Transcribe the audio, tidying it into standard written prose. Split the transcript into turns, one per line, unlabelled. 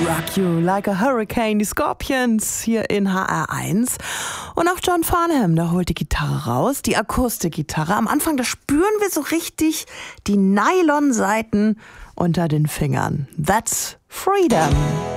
Rock You Like a Hurricane, die Scorpions hier in HR1. Und auch John Farnham, der holt die Gitarre raus, die Akustikgitarre. Am Anfang, da spüren wir so richtig die Nylonsaiten unter den Fingern. That's freedom.